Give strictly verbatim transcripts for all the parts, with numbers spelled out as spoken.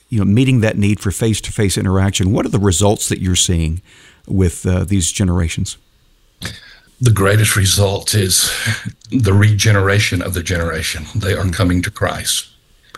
you know, meeting that need for face-to-face interaction. What are the results that you're seeing with uh, these generations? The greatest result is the regeneration of the generation. They are coming to Christ.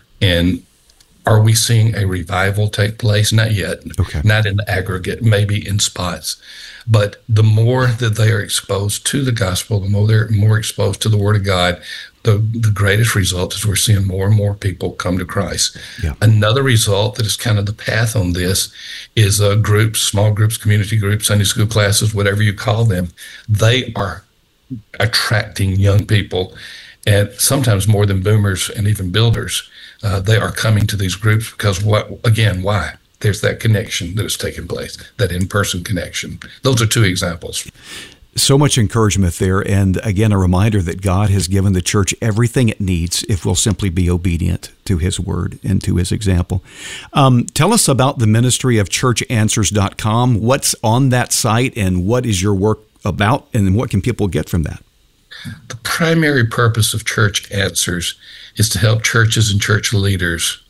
And are we seeing a revival take place? Not yet. Okay. Not in the aggregate, maybe in spots. But the more that they are exposed to the gospel, the more they're more exposed to the Word of God, the, the greatest result is we're seeing more and more people come to Christ. Yeah. Another result that is kind of the path on this is uh, groups, small groups, community groups, Sunday school classes, whatever you call them. They are attracting young people, and sometimes more than boomers and even builders. Uh, they are coming to these groups because, what? again, why? There's that connection that is taking place, that in-person connection. Those are two examples. So much encouragement there, and again, a reminder that God has given the church everything it needs if we'll simply be obedient to His Word and to His example. Um, tell us about the ministry of church answers dot com. What's on that site, and what is your work about, and what can people get from that? The primary purpose of Church Answers is to help churches and church leaders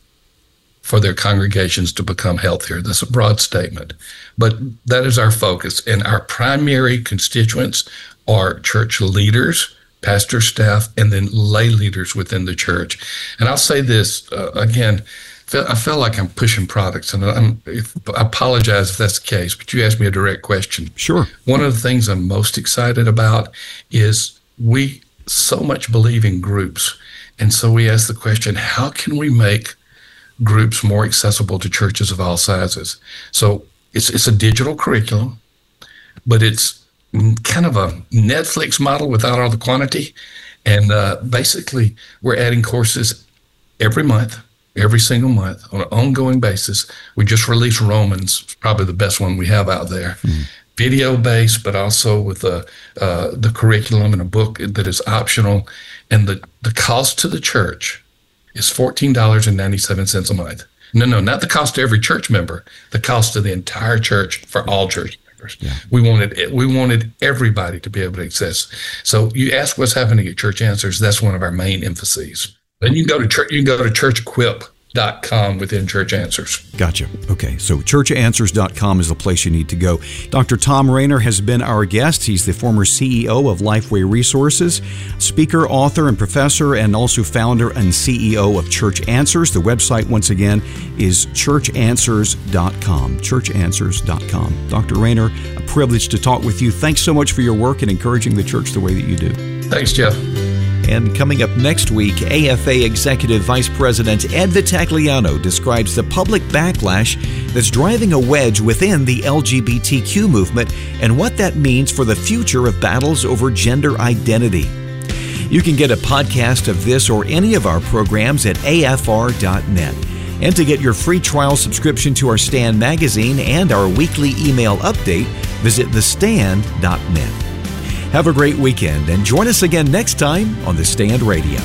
for their congregations to become healthier. That's a broad statement, but that is our focus. And our primary constituents are church leaders, pastor staff, and then lay leaders within the church. And I'll say this, uh, again, I feel like I'm pushing products, and I'm, if, I apologize if that's the case, but you asked me a direct question. Sure. One of the things I'm most excited about is we so much believe in groups. And so we ask the question, how can we make groups more accessible to churches of all sizes? So it's it's a digital curriculum, but it's kind of a Netflix model without all the quantity. And uh, basically, we're adding courses every month, every single month on an ongoing basis. We just released Romans, probably the best one we have out there. Mm-hmm. Video-based, but also with the, uh, the curriculum and a book that is optional. And the, the cost to the church is fourteen dollars and ninety-seven cents a month. No, no, not the cost to every church member, the cost to the entire church for all church members. Yeah. We wanted we wanted everybody to be able to access. So you ask what's happening at Church Answers, that's one of our main emphases. And you can go to church, you can go to church equip dot com within Church Answers. Gotcha. Okay, so church answers dot com is the place you need to go. Doctor Tom Rainer has been our guest. He's the former C E O of Lifeway Resources, speaker, author, and professor, and also founder and C E O of Church Answers. The website, once again, is church answers dot com. church answers dot com. Doctor Rainer, a privilege to talk with you. Thanks so much for your work and encouraging the church the way that you do. Thanks, Jeff. And coming up next week, A F A Executive Vice President Ed Vitagliano describes the public backlash that's driving a wedge within the L G B T Q movement and what that means for the future of battles over gender identity. You can get a podcast of this or any of our programs at A F R dot net. And to get your free trial subscription to our Stand magazine and our weekly email update, visit the stand dot net. Have a great weekend and join us again next time on The Stand Radio.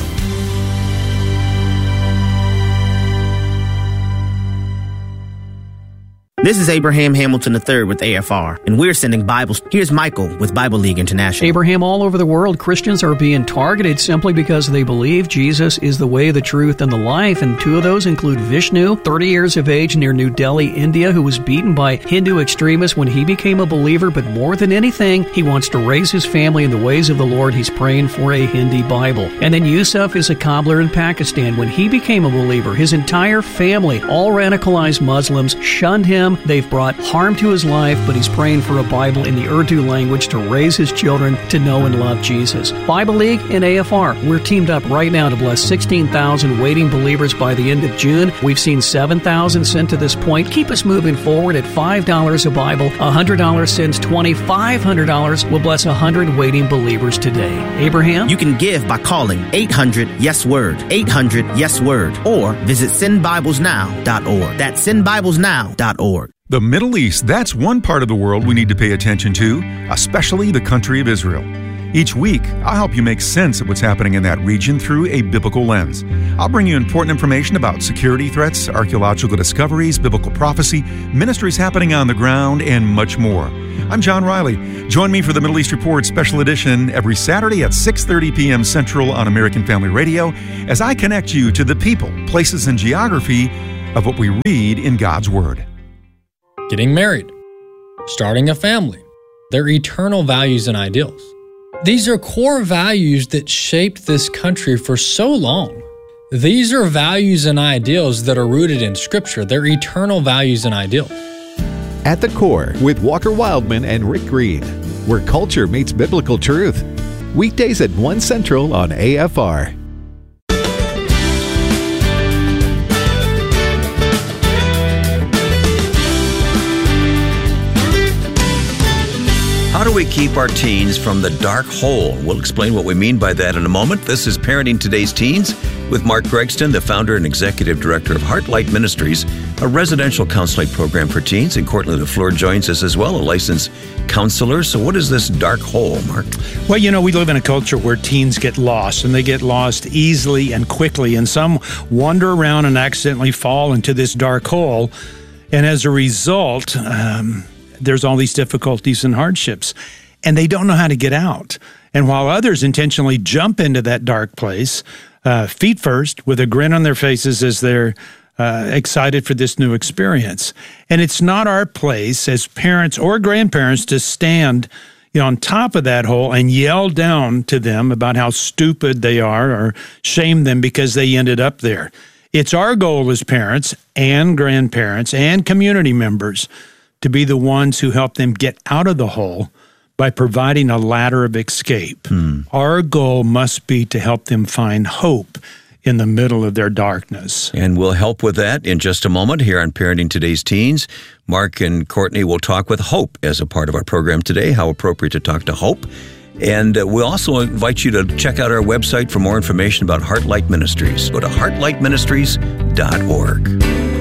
This is Abraham Hamilton the third with A F R, and we're sending Bibles. Here's Michael with Bible League International. Abraham, all over the world, Christians are being targeted simply because they believe Jesus is the way, the truth, and the life. And two of those include Vishnu, thirty years of age near New Delhi, India, who was beaten by Hindu extremists when he became a believer. But more than anything, he wants to raise his family in the ways of the Lord. He's praying for a Hindi Bible. And then Yusuf is a cobbler in Pakistan. When he became a believer, his entire family, all radicalized Muslims, shunned him. They've brought harm to his life, but he's praying for a Bible in the Urdu language to raise his children to know and love Jesus. Bible League and A F R, we're teamed up right now to bless sixteen thousand waiting believers by the end of June. We've seen seven thousand sent to this point. Keep us moving forward at five dollars a Bible. one hundred dollars sends twenty. five hundred dollars will bless one hundred waiting believers today. Abraham? You can give by calling eight hundred yes word, eight hundred yes word, or visit send bibles now dot org. That's send bibles now dot org. The Middle East, that's one part of the world we need to pay attention to, especially the country of Israel. Each week, I'll help you make sense of what's happening in that region through a biblical lens. I'll bring you important information about security threats, archaeological discoveries, biblical prophecy, ministries happening on the ground, and much more. I'm John Riley. Join me for the Middle East Report Special Edition every Saturday at six thirty p.m. Central on American Family Radio as I connect you to the people, places, and geography of what we read in God's Word. Getting married, starting a family, their eternal values and ideals. These are core values that shaped this country for so long. These are values and ideals that are rooted in Scripture. They're eternal values and ideals. At the Core with Walker Wildman and Rick Green, where culture meets biblical truth. Weekdays at one Central on A F R. How do we keep our teens from the dark hole? We'll explain what we mean by that in a moment. This is Parenting Today's Teens with Mark Gregston, the founder and executive director of Heartlight Ministries, a residential counseling program for teens. And Courtney LaFleur joins us as well, a licensed counselor. So what is this dark hole, Mark? Well, you know, we live in a culture where teens get lost, and they get lost easily and quickly. And some wander around and accidentally fall into this dark hole. And as a result, um, there's all these difficulties and hardships, and they don't know how to get out. And while others intentionally jump into that dark place, uh, feet first, with a grin on their faces as they're uh, excited for this new experience. And it's not our place as parents or grandparents to stand, you know, on top of that hole and yell down to them about how stupid they are or shame them because they ended up there. It's our goal as parents and grandparents and community members to be the ones who help them get out of the hole by providing a ladder of escape. Hmm. Our goal must be to help them find hope in the middle of their darkness. And we'll help with that in just a moment here on Parenting Today's Teens. Mark and Courtney will talk with Hope as a part of our program today. How appropriate to talk to Hope. And uh, we'll also invite you to check out our website for more information about Heartlight Ministries. Go to heartlight ministries dot org.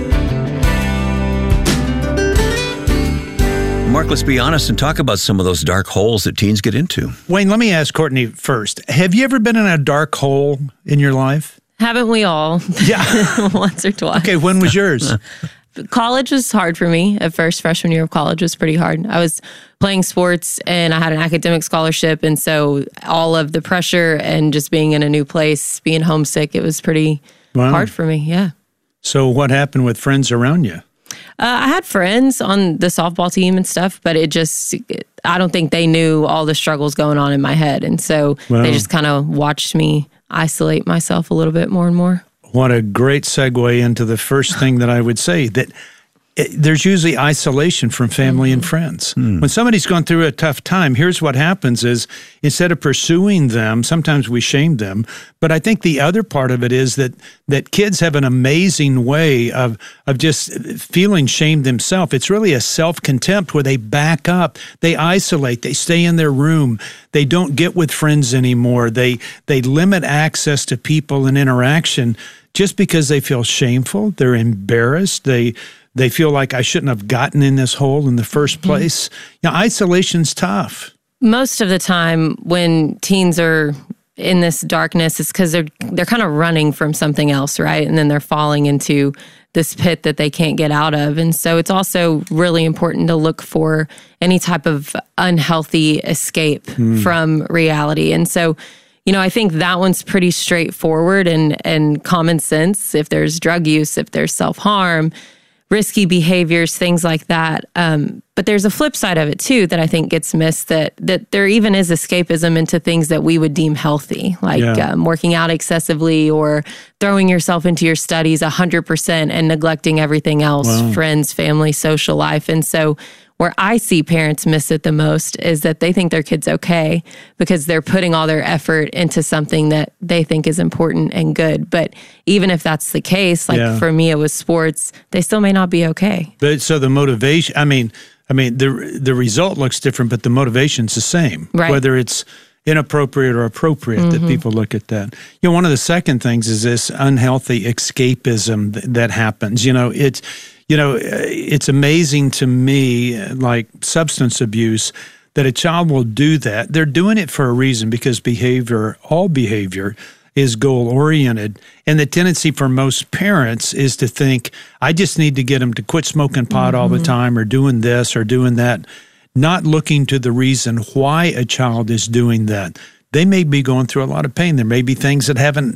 Mark, let's be honest and talk about some of those dark holes that teens get into. Wayne, let me ask Courtney first. Have you ever been in a dark hole in your life? Haven't we all? Yeah. Once or twice. Okay, when was yours? College was hard for me at first. Freshman year of college was pretty hard. I was playing sports and I had an academic scholarship. And so all of the pressure and just being in a new place, being homesick, it was pretty wow. hard for me. Yeah. So what happened with friends around you? Uh, I had friends on the softball team and stuff, but it just, I don't think they knew all the struggles going on in my head. And so wow. they just kind of watched me isolate myself a little bit more and more. What a great segue into the first thing that I would say, that it, there's usually isolation from family mm-hmm. and friends. Mm. When somebody's gone through a tough time, here's what happens is instead of pursuing them, sometimes we shame them. But I think the other part of it is that that kids have an amazing way of, of just feeling shame themselves. It's really a self-contempt where they back up, they isolate, they stay in their room, they don't get with friends anymore, they they limit access to people and interaction just because they feel shameful, they're embarrassed, they They feel like I shouldn't have gotten in this hole in the first place. Mm-hmm. You know, isolation's tough. Most of the time when teens are in this darkness, it's because they're they're kind of running from something else, right? And then they're falling into this pit that they can't get out of. And so it's also really important to look for any type of unhealthy escape mm. from reality. And so, you know, I think that one's pretty straightforward and, and common sense. If there's drug use, if there's self-harm, risky behaviors, things like that. Um, but there's a flip side of it too that I think gets missed, that that there even is escapism into things that we would deem healthy, like yeah. um, working out excessively or throwing yourself into your studies one hundred percent and neglecting everything else, wow. friends, family, social life. And so where I see parents miss it the most is that they think their kid's okay because they're putting all their effort into something that they think is important and good. But even if that's the case, like yeah. for me, it was sports, they still may not be okay. But so the motivation, I mean, I mean, the the result looks different, but the motivation's the same. Right. Whether it's inappropriate or appropriate, mm-hmm. that people look at that. You know, one of the second things is this unhealthy escapism th- that happens. You know, it's, you know, it's amazing to me, like substance abuse, that a child will do that. They're doing it for a reason because behavior, all behavior, is goal-oriented. And the tendency for most parents is to think, I just need to get them to quit smoking pot mm-hmm. all the time or doing this or doing that, not looking to the reason why a child is doing that. They may be going through a lot of pain. There may be things that haven't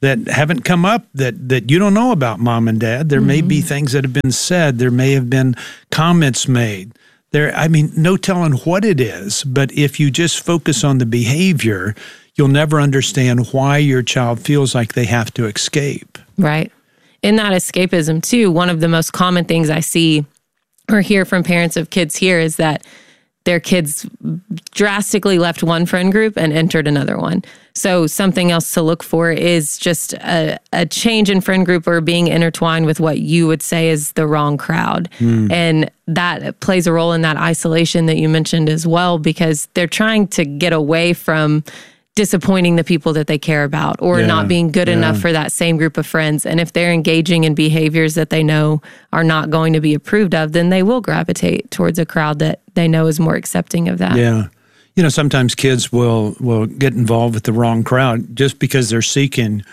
that haven't come up that, that you don't know about, Mom and Dad. There mm-hmm. may be things that have been said. There may have been comments made. There, I mean, no telling what it is, but if you just focus on the behavior, you'll never understand why your child feels like they have to escape. Right. In that escapism, too, one of the most common things I see or hear from parents of kids here is that their kids drastically left one friend group and entered another one. So something else to look for is just a, a change in friend group or being intertwined with what you would say is the wrong crowd. Mm. And that plays a role in that isolation that you mentioned as well, because they're trying to get away from disappointing the people that they care about or yeah, not being good yeah. enough for that same group of friends. And if they're engaging in behaviors that they know are not going to be approved of, then they will gravitate towards a crowd that they know is more accepting of that. Yeah. You know, sometimes kids will, will get involved with the wrong crowd just because they're seeking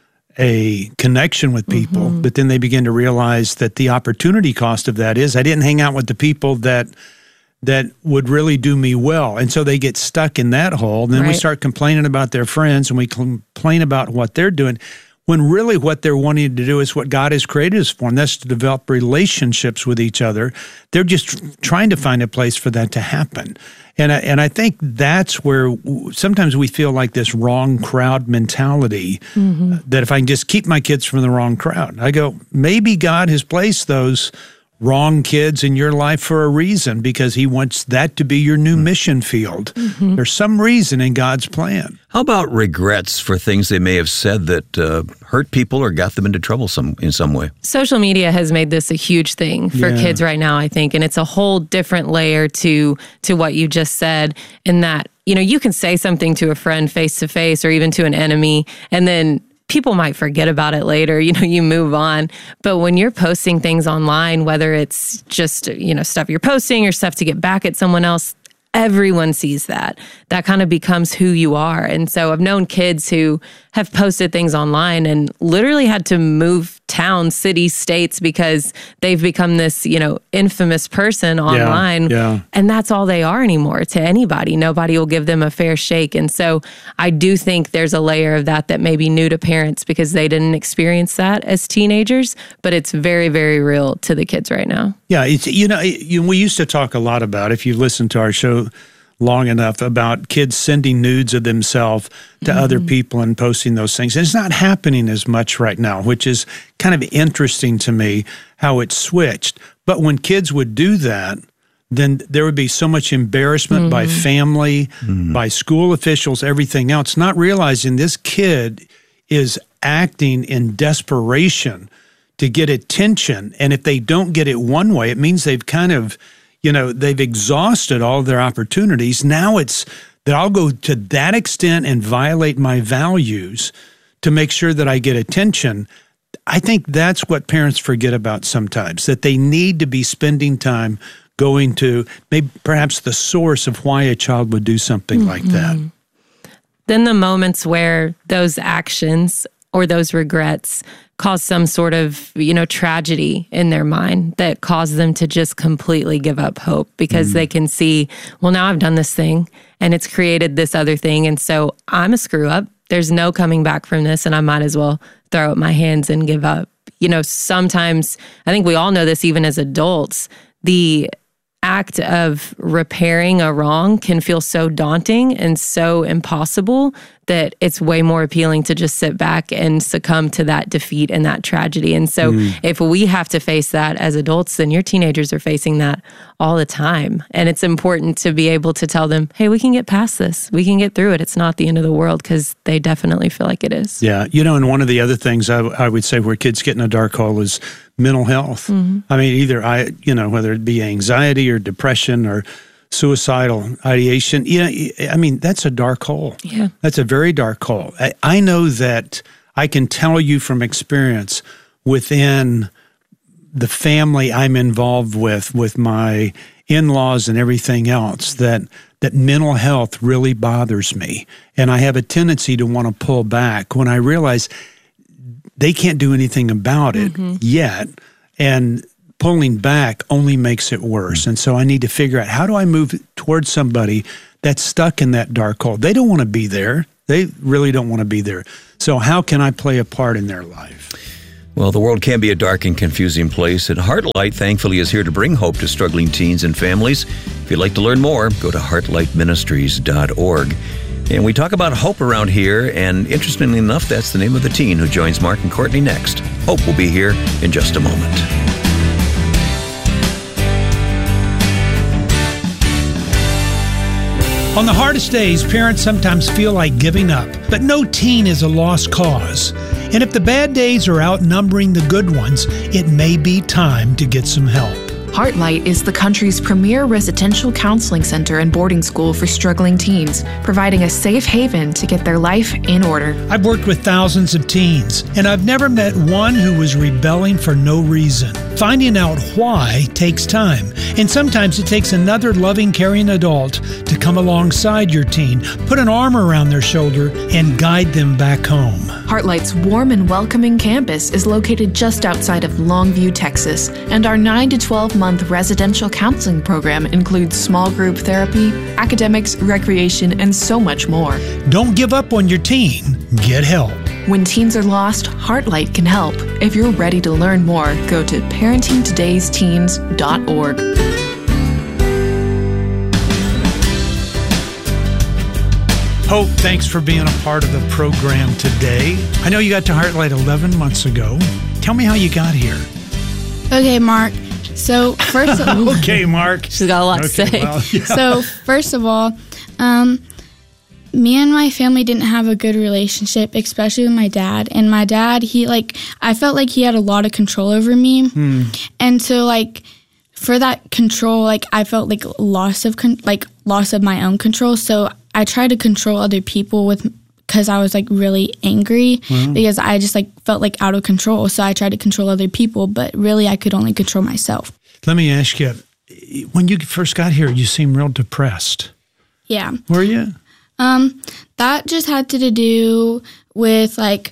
a connection with people, mm-hmm. but then they begin to realize that the opportunity cost of that is I didn't hang out with the people that that would really do me well. And so they get stuck in that hole. And then right. we start complaining about their friends and we complain about what they're doing, when really what they're wanting to do is what God has created us for, and that's to develop relationships with each other. They're just trying to find a place for that to happen. And I, and I think that's where sometimes we feel like this wrong crowd mentality, mm-hmm. that if I can just keep my kids from the wrong crowd. I go, maybe God has placed those wrong kids in your life for a reason, because he wants that to be your new mission field. Mm-hmm. There's some reason in God's plan. How about regrets for things they may have said that uh, hurt people or got them into trouble some in some way? Social media has made this a huge thing for yeah. kids right now, I think, and it's a whole different layer to to what you just said, in that, you know, you can say something to a friend face to face or even to an enemy, and then people might forget about it later, you know, you move on. But when you're posting things online, whether it's just, you know, stuff you're posting or stuff to get back at someone else, everyone sees that. That kind of becomes who you are. And so I've known kids who have posted things online and literally had to move towns, cities, states, because they've become this, you know, infamous person online. Yeah, yeah. And that's all they are anymore to anybody. Nobody will give them a fair shake. And so I do think there's a layer of that that may be new to parents because they didn't experience that as teenagers, but it's very, very real to the kids right now. Yeah, it's, you know, it, you, we used to talk a lot about, if you listen to our show long enough, about kids sending nudes of themselves to mm-hmm. other people and posting those things. And it's not happening as much right now, which is kind of interesting to me how it switched. But when kids would do that, then there would be so much embarrassment mm-hmm. by family, mm-hmm. by school officials, everything else, not realizing this kid is acting in desperation to get attention. And if they don't get it one way, it means they've kind of, you know, they've exhausted all of their opportunities. Now it's that I'll go to that extent and violate my values to make sure that I get attention. I think that's what parents forget about sometimes, that they need to be spending time going to maybe perhaps the source of why a child would do something mm-hmm. like that. Then the moments where those actions or those regrets cause some sort of, you know, tragedy in their mind that cause them to just completely give up hope because mm. they can see, well, now I've done this thing and it's created this other thing. And so I'm a screw up. There's no coming back from this, and I might as well throw up my hands and give up. You know, sometimes, I think we all know this even as adults, the act of repairing a wrong can feel so daunting and so impossible that it's way more appealing to just sit back and succumb to that defeat and that tragedy. And so mm. if we have to face that as adults, then your teenagers are facing that all the time. And it's important to be able to tell them, hey, we can get past this. We can get through it. It's not the end of the world, because they definitely feel like it is. Yeah. You know, and one of the other things I, I would say where kids get in a dark hole is mental health. Mm-hmm. I mean, either I, you know, whether it be anxiety or depression or suicidal ideation, you know, I mean, that's a dark hole. Yeah. That's a very dark hole. I, I know that I can tell you from experience within the family I'm involved with, with my in-laws and everything else, that that mental health really bothers me. And I have a tendency to want to pull back when I realize they can't do anything about it mm-hmm. yet. And pulling back only makes it worse. And so I need to figure out, how do I move towards somebody that's stuck in that dark hole? They don't want to be there. They really don't want to be there. So how can I play a part in their life? Well, the world can be a dark and confusing place, and Heartlight, thankfully, is here to bring hope to struggling teens and families. If you'd like to learn more, go to heartlight ministries dot org. And we talk about hope around here, and interestingly enough, that's the name of the teen who joins Mark and Courtney next. Hope will be here in just a moment. On the hardest days, parents sometimes feel like giving up, but no teen is a lost cause. And if the bad days are outnumbering the good ones, it may be time to get some help. Heartlight is the country's premier residential counseling center and boarding school for struggling teens, providing a safe haven to get their life in order. I've worked with thousands of teens, and I've never met one who was rebelling for no reason. Finding out why takes time, and sometimes it takes another loving, caring adult to come alongside your teen, put an arm around their shoulder, and guide them back home. Heartlight's warm and welcoming campus is located just outside of Longview, Texas, and our nine to twelve month residential counseling program includes small group therapy, academics, recreation, and so much more. Don't give up on your teen. Get help. When teens are lost, Heartlight can help. If you're ready to learn more, go to parenting todays teens dot org. Hope, thanks for being a part of the program today. I know you got to Heartlight eleven months ago. Tell me how you got here. Okay, Mark. So first of all, okay, Mark. She's got a lot okay, to say. Well, yeah. So first of all, um, me and my family didn't have a good relationship, especially with my dad. And my dad, he like, I felt like he had a lot of control over me, hmm. and so like, for that control, like I felt like loss of con- like loss of my own control. So I tried to control other people with. Because I was like really angry Wow. because I just like felt like out of control. So I tried to control other people, but really I could only control myself. Let me ask you, when you first got here, you seemed real depressed. Yeah. Were you? Um, that just had to do with like,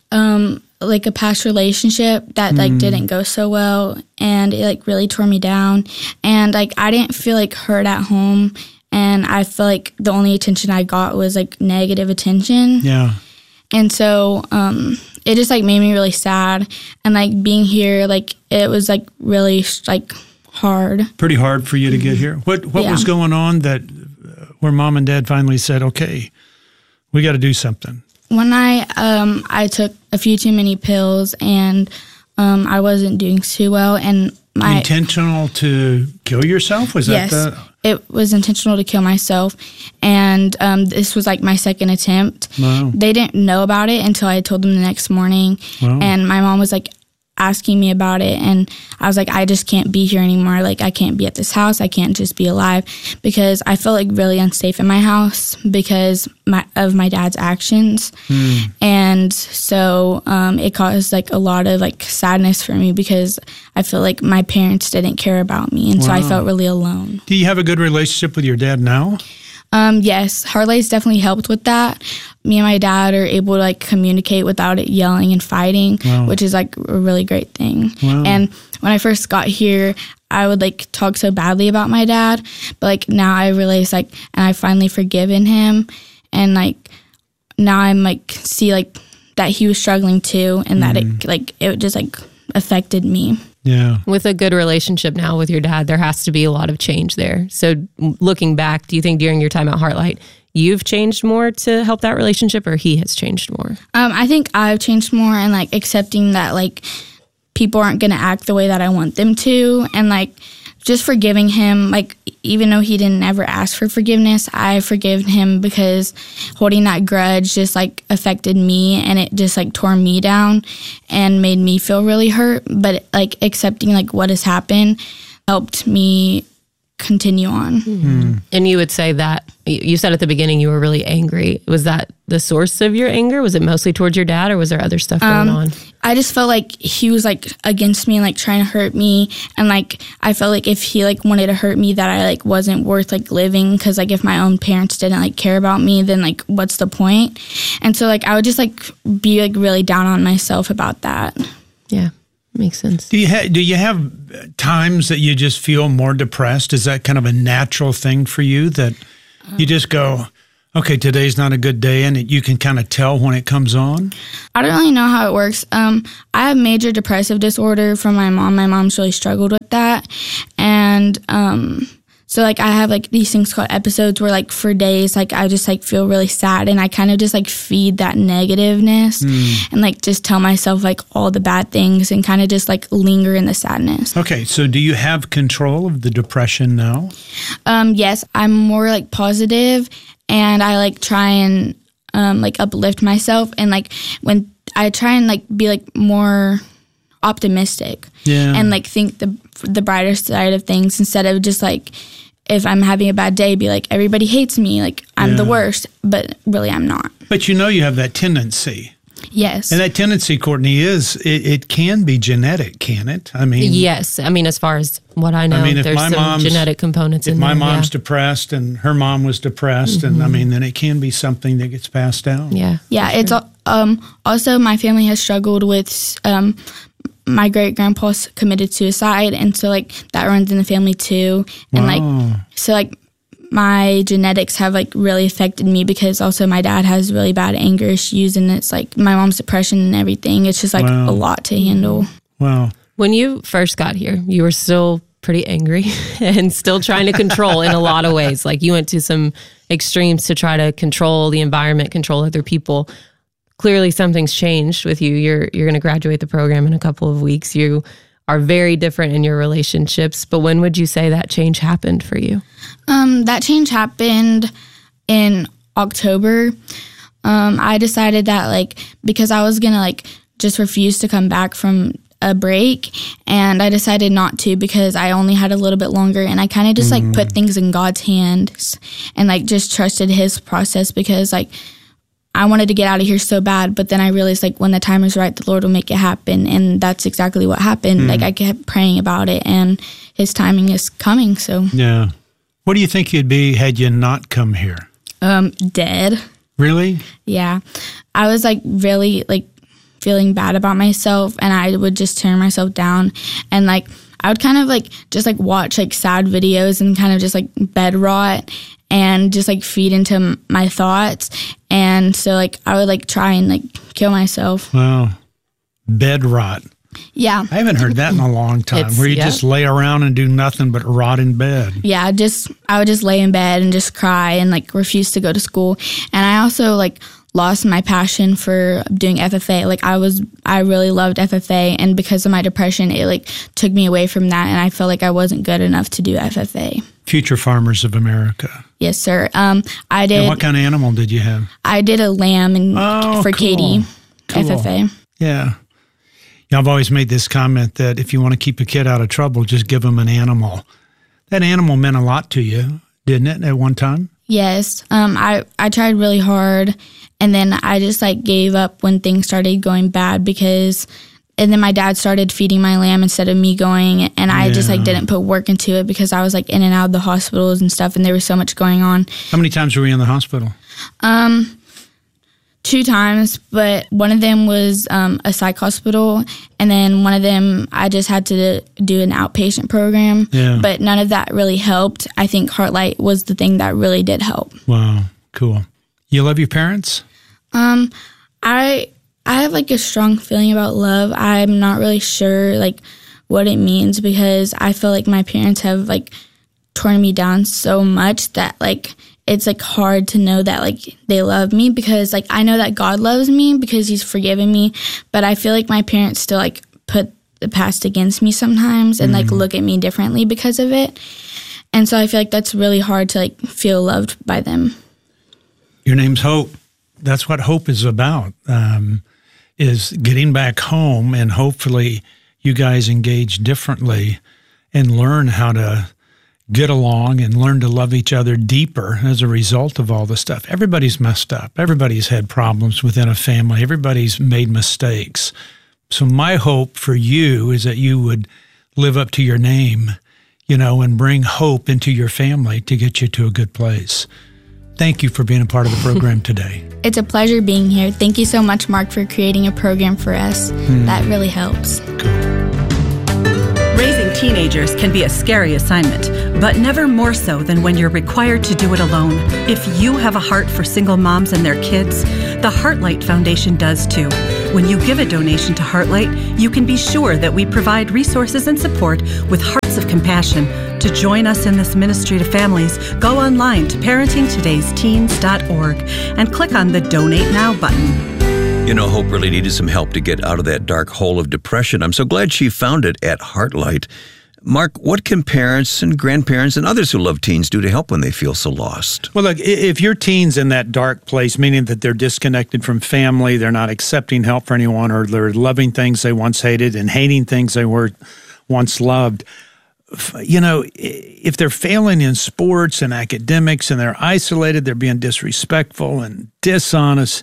um, like a past relationship that like Mm. didn't go so well, and it like really tore me down. And like I didn't feel like heard at home. And I feel like the only attention I got was like negative attention. Yeah. And so um, it just like made me really sad. And like being here, like it was like really like hard. Pretty hard for you to get here. What what Yeah. was going on that uh, where mom and dad finally said, okay, we got to do something? One night um, I took a few too many pills, and um, I wasn't doing too well. And my Intentional to kill yourself? Was yes. that the... It was intentional to kill myself, and um, this was like my second attempt. Wow. They didn't know about it until I told them the next morning, Wow. and my mom was like asking me about it, and I was like, I just can't be here anymore. Like, I can't be at this house. I can't just be alive, because I felt like really unsafe in my house because my, of my dad's actions. Hmm. And so um, it caused like a lot of like sadness for me, because I feel like my parents didn't care about me, and so I Wow. felt really alone. Do you have a good relationship with your dad now? Um, yes, Heartlight's definitely helped with that. Me and my dad are able to like communicate without it yelling and fighting, Wow. which is like a really great thing. Wow. And when I first got here, I would like talk so badly about my dad, but like now I realize like, and I finally forgiven him, and like now I'm like see like that he was struggling too, and that it like it just like affected me. Yeah. With a good relationship now with your dad, there has to be a lot of change there. So looking back, do you think during your time at Heartlight, you've changed more to help that relationship, or he has changed more? Um, I think I've changed more, and like accepting that like people aren't going to act the way that I want them to, and like just forgiving him. Like even though he didn't ever ask for forgiveness, I forgive him, because holding that grudge just like affected me, and it just like tore me down and made me feel really hurt. But like accepting like what has happened helped me continue on. Mm-hmm. And you would say that, you said at the beginning you were really angry. Was that the source of your anger? Was it mostly towards your dad, or was there other stuff going Um, on? I just felt like he was like against me and like trying to hurt me, and like I felt like if he like wanted to hurt me, that I like wasn't worth like living, because like if my own parents didn't like care about me, then like what's the point? And so like I would just like be like really down on myself about that. Yeah. Makes sense. Do you ha- do you have times that you just feel more depressed? Is that kind of a natural thing for you, that you just go, Okay, today's not a good day, and it, you can kind of tell when it comes on? I don't really know how it works. Um, I have major depressive disorder from my mom. My mom's really struggled with that. And um, so, like, I have, like, these things called episodes where, like, for days, like, I just, like, feel really sad. And I kind of just, like, feed that negativeness mm. and, like, just tell myself, like, all the bad things and kind of just, like, linger in the sadness. Okay, so do you have control of the depression now? Um, yes, I'm more, like, positive. And I, like, try and, um, like, uplift myself. And, like, when I try and, like, be, like, more optimistic. Yeah. And, like, think the the brighter side of things instead of just, like, if I'm having a bad day, be like, everybody hates me. Like, I'm yeah. the worst. But really, I'm not. But you know you have that tendency. Yes. And that tendency, Courtney, is, it, it can be genetic, can it? I mean, yes. I mean, as far as what I know, I mean, if there's my some mom's, genetic components if in my there. mom's yeah. depressed and her mom was depressed, Mm-hmm. and I mean, then it can be something that gets passed down. Yeah. Yeah. It's sure. um also my family has struggled with um my great grandpa committed suicide, and so like that runs in the family too, and wow. like so like. My genetics have, like, really affected me because also my dad has really bad anger issues, and it's, like, my mom's depression and everything. It's just, like, wow. a lot to handle. Wow. When you first got here, you were still pretty angry and still trying to control in a lot of ways. Like, you went to some extremes to try to control the environment, control other people. Clearly, something's changed with you. You're you're going to graduate the program in a couple of weeks. You are very different in your relationships. But when would you say that change happened for you? Um, that change happened in October. Um, I decided that, like, because I was going to, like, just refuse to come back from a break, and I decided not to because I only had a little bit longer, and I kind of just, mm. like, put things in God's hands and, like, just trusted His process because, like, I wanted to get out of here so bad, but then I realized, like, when the time is right, the Lord will make it happen, and that's exactly what happened. Mm. Like, I kept praying about it, and His timing is coming, so. Yeah. What do you think you'd be had you not come here? Um, dead. Really? Yeah. I was, like, really, like, feeling bad about myself, and I would just turn myself down, and, like, I would kind of, like, just, like, watch, like, sad videos and kind of just, like, bed rot and just, like, feed into my thoughts. And so, like, I would, like, try and, like, kill myself. Wow. Bed rot. Yeah. I haven't heard that in a long time, It's, where you yeah. just lay around and do nothing but rot in bed. Yeah, just, I would just lay in bed and just cry and, like, refuse to go to school. And I also, like, lost my passion for doing F F A. Like, I was, I really loved F F A, and because of my depression, it, like, took me away from that, and I felt like I wasn't good enough to do F F A. Future Farmers of America. Yes, sir. Um, I did. And what kind of animal did you have? I did a lamb and oh, for cool. Katie, cool. F F A. Yeah. Yeah, I've always made this comment that if you want to keep a kid out of trouble, just give them an animal. That animal meant a lot to you, didn't it, at one time? Yes. Um, I, I tried really hard, and then I just, like, gave up when things started going bad because, and then my dad started feeding my lamb instead of me going, and I yeah. just, like, didn't put work into it because I was, like, in and out of the hospitals and stuff, and there was so much going on. How many times were you in the hospital? Um... Two times, but one of them was um, a psych hospital, and then one of them I just had to do an outpatient program, yeah. but none of that really helped. I think Heartlight was the thing that really did help. Wow, cool. You love your parents? Um, I I have, like, a strong feeling about love. I'm not really sure, like, what it means because I feel like my parents have, like, torn me down so much that, like, it's, like, hard to know that, like, they love me because, like, I know that God loves me because He's forgiven me, but I feel like my parents still, like, put the past against me sometimes and, mm-hmm. like, look at me differently because of it. And so I feel like that's really hard to, like, feel loved by them. Your name's Hope. That's what hope is about, um, is getting back home, and hopefully you guys engage differently and learn how to get along and learn to love each other deeper as a result of all the stuff. Everybody's messed up. Everybody's had problems within a family. Everybody's made mistakes. So my hope for you is that you would live up to your name, you know, and bring hope into your family to get you to a good place. Thank you for being a part of the program today. It's a pleasure being here. Thank you so much, Mark, for creating a program for us. Hmm. That really helps. Cool. Raising teenagers can be a scary assignment, but never more so than when you're required to do it alone. If you have a heart for single moms and their kids, the Heartlight Foundation does too. When you give a donation to Heartlight, you can be sure that we provide resources and support with hearts of compassion. To join us in this ministry to families, go online to parenting todays teens dot org and click on the Donate Now button. You know, Hope really needed some help to get out of that dark hole of depression. I'm so glad she found it at Heartlight. Mark, what can parents and grandparents and others who love teens do to help when they feel so lost? Well, look, if your teen's in that dark place, meaning that they're disconnected from family, they're not accepting help for anyone, or they're loving things they once hated and hating things they were once loved, you know, if they're failing in sports and academics and they're isolated, they're being disrespectful and dishonest,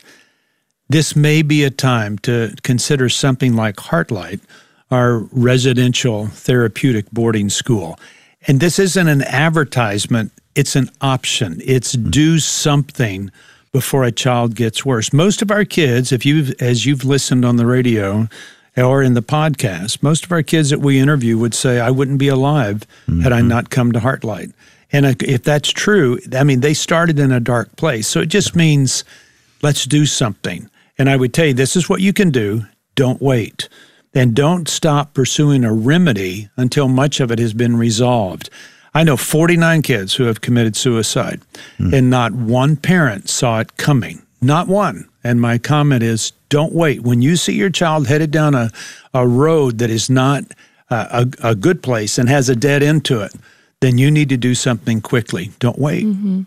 this may be a time to consider something like Heartlight, our residential therapeutic boarding school. And this isn't an advertisement, it's an option. It's do something before a child gets worse. Most of our kids, if you've as you've listened on the radio or in the podcast, most of our kids that we interview would say, I wouldn't be alive mm-hmm. had I not come to Heartlight. And if that's true, I mean, they started in a dark place. So it just means let's do something. And I would tell you, this is what you can do. Don't wait. And don't stop pursuing a remedy until much of it has been resolved. I know forty-nine kids who have committed suicide, mm. and not one parent saw it coming. Not one. And my comment is, don't wait. When you see your child headed down a, a road that is not uh, a, a good place and has a dead end to it, then you need to do something quickly. Don't wait. Mm-hmm.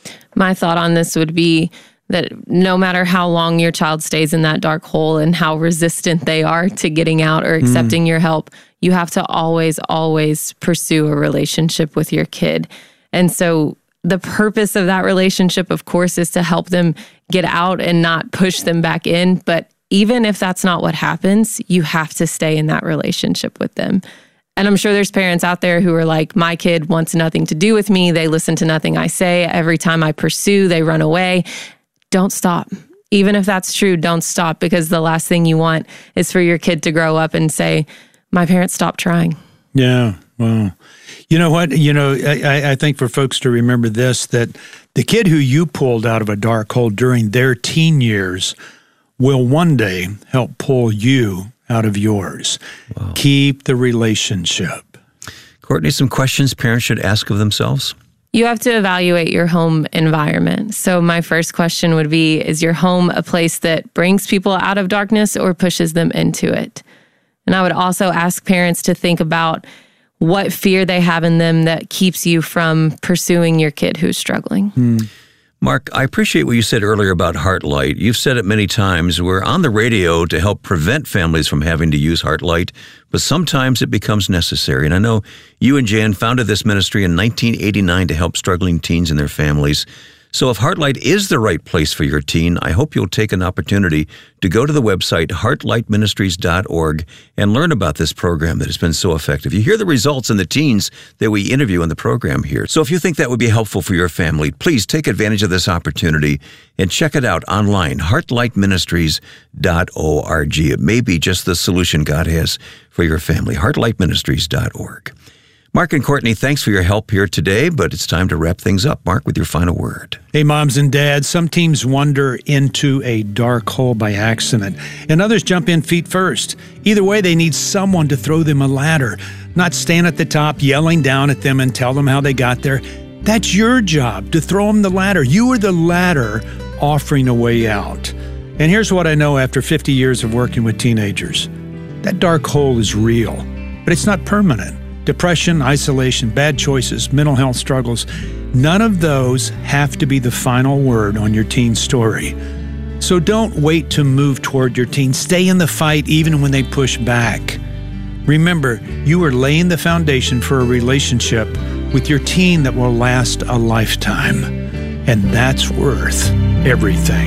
My thought on this would be that no matter how long your child stays in that dark hole and how resistant they are to getting out or accepting mm. your help, you have to always, always pursue a relationship with your kid. And so the purpose of that relationship, of course, is to help them get out and not push them back in. But even if that's not what happens, you have to stay in that relationship with them. And I'm sure there's parents out there who are like, my kid wants nothing to do with me. They listen to nothing I say. Every time I pursue, they run away. Don't stop. Even if that's true, don't stop, because the last thing you want is for your kid to grow up and say, my parents stopped trying. Yeah, well, you know what? You know, I, I think for folks to remember this, that the kid who you pulled out of a dark hole during their teen years will one day help pull you out of yours. Wow. Keep the relationship. Courtney, some questions parents should ask of themselves? You have to evaluate your home environment. So my first question would be, is your home a place that brings people out of darkness or pushes them into it? And I would also ask parents to think about what fear they have in them that keeps you from pursuing your kid who's struggling. Hmm. Mark, I appreciate what you said earlier about Heartlight. You've said it many times. We're on the radio to help prevent families from having to use Heartlight, but sometimes it becomes necessary. And I know you and Jan founded this ministry in nineteen eighty-nine to help struggling teens and their families. So if Heartlight is the right place for your teen, I hope you'll take an opportunity to go to the website heartlight ministries dot org and learn about this program that has been so effective. You hear the results in the teens that we interview in the program here. So if you think that would be helpful for your family, please take advantage of this opportunity and check it out online, heartlight ministries dot org. It may be just the solution God has for your family, heartlight ministries dot org. Mark and Courtney, thanks for your help here today, but it's time to wrap things up. Mark, with your final word. Hey, moms and dads, some teams wander into a dark hole by accident, and others jump in feet first. Either way, they need someone to throw them a ladder, not stand at the top yelling down at them and tell them how they got there. That's your job, to throw them the ladder. You are the ladder offering a way out. And here's what I know after fifty years of working with teenagers. That dark hole is real, but it's not permanent. Depression, isolation, bad choices, mental health struggles, none of those have to be the final word on your teen story. So don't wait to move toward your teen. Stay in the fight even when they push back. Remember, you are laying the foundation for a relationship with your teen that will last a lifetime. And that's worth everything.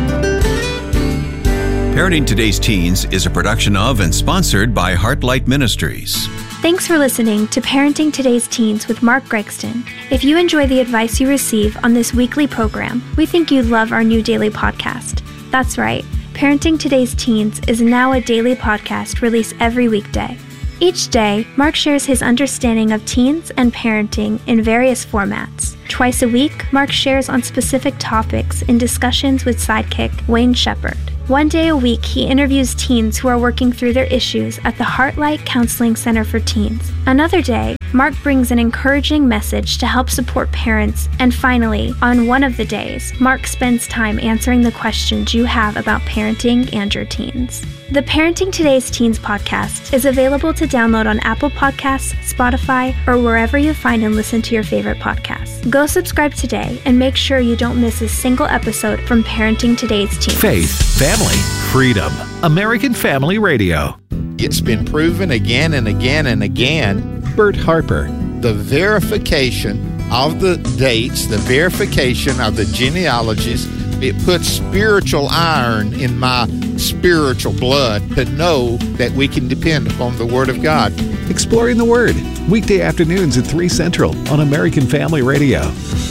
Parenting Today's Teens is a production of and sponsored by Heartlight Ministries. Thanks for listening to Parenting Today's Teens with Mark Gregston. If you enjoy the advice you receive on this weekly program, we think you'd love our new daily podcast. That's right, Parenting Today's Teens is now a daily podcast released every weekday. Each day, Mark shares his understanding of teens and parenting in various formats. Twice a week, Mark shares on specific topics in discussions with sidekick Wayne Shepherd. One day a week, he interviews teens who are working through their issues at the Heartlight Counseling Center for Teens. Another day, Mark brings an encouraging message to help support parents. And finally, on one of the days, Mark spends time answering the questions you have about parenting and your teens. The Parenting Today's Teens podcast is available to download on Apple Podcasts, Spotify, or wherever you find and listen to your favorite podcasts. Go subscribe today and make sure you don't miss a single episode from Parenting Today's Teens. Faith, family, freedom. American Family Radio. It's been proven again and again and again. Bert Harper. The verification of the dates, the verification of the genealogies, it puts spiritual iron in my spiritual blood to know that we can depend upon the Word of God. Exploring the Word, weekday afternoons at three Central on American Family Radio.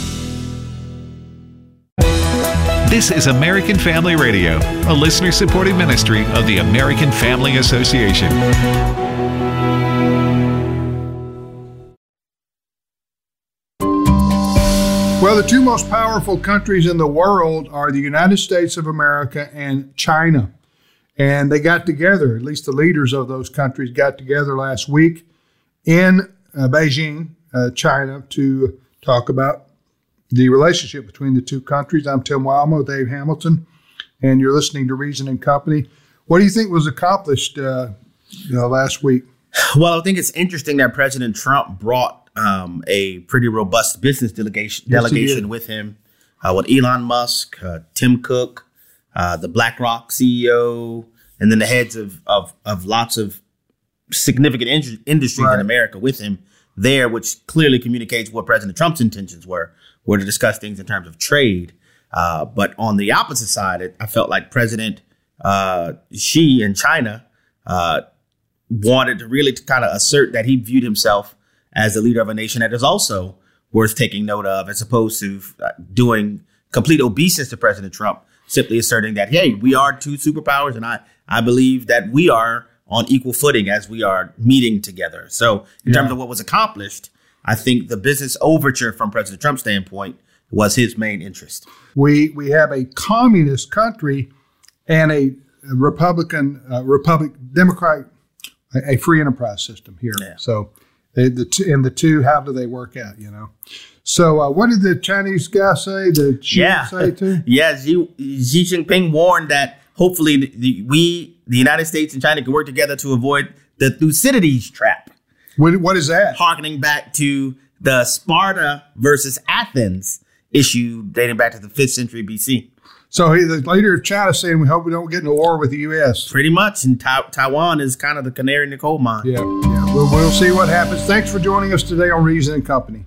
This is American Family Radio, a listener-supported ministry of the American Family Association. Well, the two most powerful countries in the world are the United States of America and China. And they got together, at least the leaders of those countries got together last week in uh, Beijing, uh, China, to talk about the relationship between the two countries. I'm Tim Wildman with Dave Hamilton, and you're listening to Reason and Company. What do you think was accomplished uh, you know, last week? Well, I think it's interesting that President Trump brought um, a pretty robust business delegation Yes, delegation with him, uh, with Elon Musk, uh, Tim Cook, uh, the BlackRock C E O, and then the heads of of, of lots of significant in- industries Right. in America with him there, which clearly communicates what President Trump's intentions were, were to discuss things in terms of trade. Uh, but on the opposite side, it, I felt like President uh, Xi in China uh, wanted to really to kind of assert that he viewed himself as a leader of a nation that is also worth taking note of, as opposed to uh, doing complete obeisance to President Trump, simply asserting that, hey, we are two superpowers, and I, I believe that we are on equal footing as we are meeting together. So in Yeah. terms of what was accomplished, I think the business overture from President Trump's standpoint was his main interest. We we have a communist country and a Republican, uh, Republic, Democrat, a, a free enterprise system here. Yeah. So they, the two, and the two, how do they work out, you know? So uh, what did the Chinese guy say, the Xi Yeah. say too? Yeah, Xi, Xi Jinping warned that hopefully the, the, we, the United States and China, can work together to avoid the Thucydides trap. What, what is that? Harkening back to the Sparta versus Athens issue dating back to the fifth century B C. So he, the leader of China saying, we hope we don't get into war with the U S. Pretty much. And Ta- Taiwan is kind of the canary in the coal mine. Yeah, yeah. We'll, we'll see what happens. Thanks for joining us today on Reason and Company.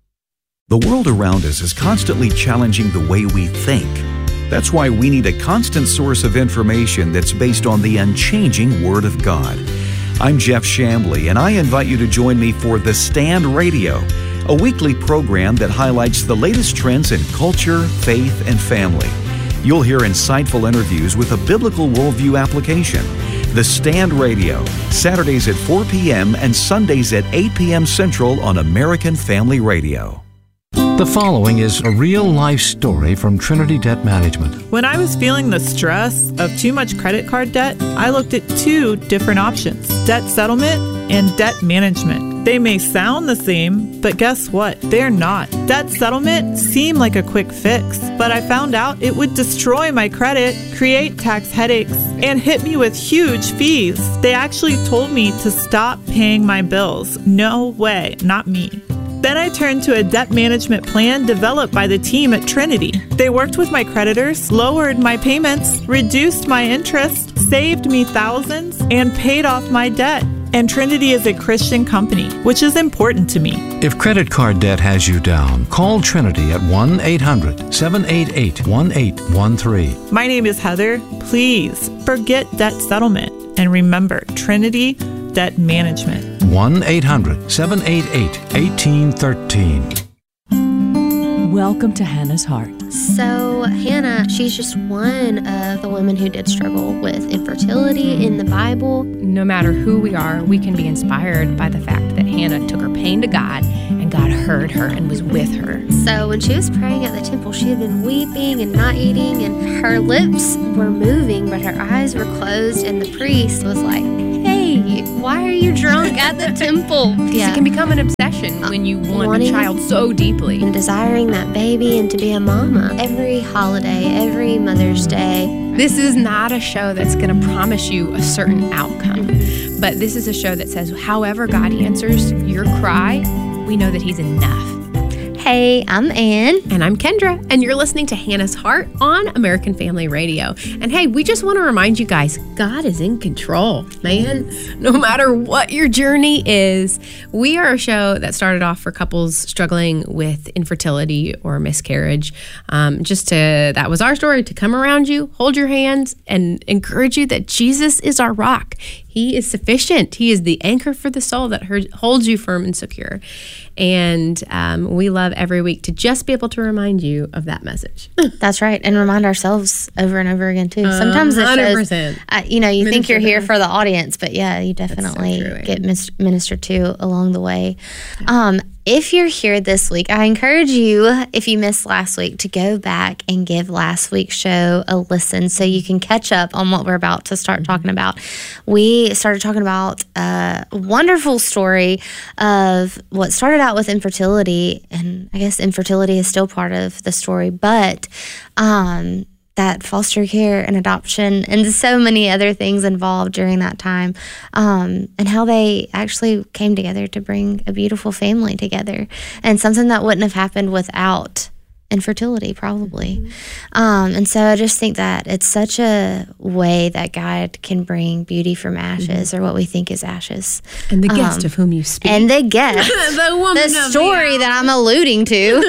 The world around us is constantly challenging the way we think. That's why we need a constant source of information that's based on the unchanging Word of God. I'm Jeff Chambly, and I invite you to join me for The Stand Radio, a weekly program that highlights the latest trends in culture, faith, and family. You'll hear insightful interviews with a biblical worldview application. The Stand Radio, Saturdays at four p.m. and Sundays at eight p.m. Central on American Family Radio. The following is a real-life story from Trinity Debt Management. When I was feeling the stress of too much credit card debt, I looked at two different options: debt settlement and debt management. They may sound the same, but guess what? They're not. Debt settlement seemed like a quick fix, but I found out it would destroy my credit, create tax headaches, and hit me with huge fees. They actually told me to stop paying my bills. No way, not me. Then I turned to a debt management plan developed by the team at Trinity. They worked with my creditors, lowered my payments, reduced my interest, saved me thousands, and paid off my debt. And Trinity is a Christian company, which is important to me. If credit card debt has you down, call Trinity at one eight hundred seven eight eight one eight one three. My name is Heather. Please forget debt settlement and remember Trinity Debt Management. one eight hundred seven eight eight one eight one three. Welcome to Hannah's Heart. So Hannah, she's just one of the women who did struggle with infertility in the Bible. No matter who we are, we can be inspired by the fact that Hannah took her pain to God and God heard her and was with her. So when she was praying at the temple, she had been weeping and not eating, and her lips were moving, but her eyes were closed, and the priest was like, hey, why are you drunk at the temple? Yeah. It can become an obsession when you want Wanting a child so deeply. And desiring that baby and to be a mama. Every holiday, every Mother's Day. This is not a show that's going to promise you a certain outcome. Mm-hmm. But this is a show that says, however God answers your cry, we know that He's enough. Hey, I'm Ann. And I'm Kendra. And you're listening to Hannah's Heart on American Family Radio. And hey, we just want to remind you guys, God is in control, man. No matter what your journey is, we are a show that started off for couples struggling with infertility or miscarriage. Um, just to, that was our story, to come around you, hold your hands, and encourage you that Jesus is our rock. He is sufficient. He is the anchor for the soul that holds you firm and secure. And um, we love every week to just be able to remind you of that message. That's right. And remind ourselves over and over again, too. Sometimes uh, it one hundred percent. shows, uh, you know, you Minister think you're here them. for the audience, but yeah, you definitely so true, get mis- ministered to along the way. Um, if you're here this week, I encourage you, if you missed last week, to go back and give last week's show a listen so you can catch up on what we're about to start mm-hmm. talking about. We started talking about a wonderful story of what started out with infertility, and I guess infertility is still part of the story, but um, that foster care and adoption and so many other things involved during that time, um, and how they actually came together to bring a beautiful family together, and something that wouldn't have happened without infertility, probably. Mm-hmm. Um, and so I just think that it's such a way that God can bring beauty from ashes, mm-hmm. or what we think is ashes. And the guest um, of whom you speak. And the guest. the woman the story the that I'm alluding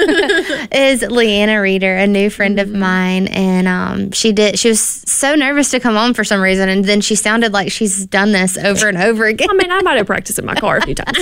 to is Leanna Reeder, a new friend mm-hmm. of mine. And um, she did. She was so nervous to come on for some reason. And then she sounded like she's done this over and over again. I mean, I might have practiced in my car a few times.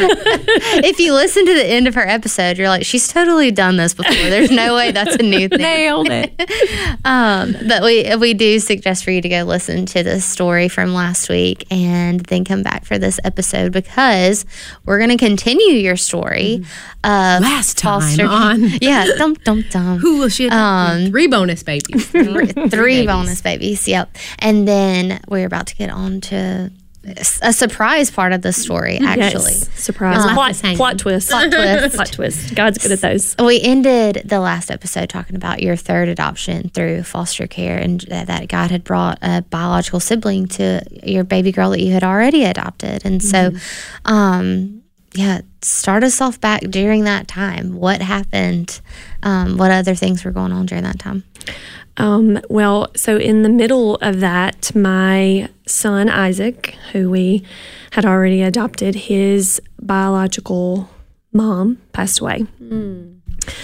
If you listen to the end of her episode, you're like, she's totally done this before. There's no way that's a new thing. Nailed it. um, but we we do suggest for you to go listen to the story from last week and then come back for this episode, because we're going to continue your story. Mm. Of last time foster, on. Yeah, dum dum dum. Who will she um, Three bonus babies. Three, three, three bonus babies, yep. And then we're about to get on to a surprise part of the story, actually. Yes, surprise. Uh, plot, plot twist. Plot twist. Plot twist. God's good at those. We ended the last episode talking about your third adoption through foster care, and that God had brought a biological sibling to your baby girl that you had already adopted. And mm-hmm. so, um, yeah, start us off back during that time. What happened? Um, what other things were going on during that time? Um, well, so in the middle of that, my son Isaac, who we had already adopted, his biological mom passed away. Mm.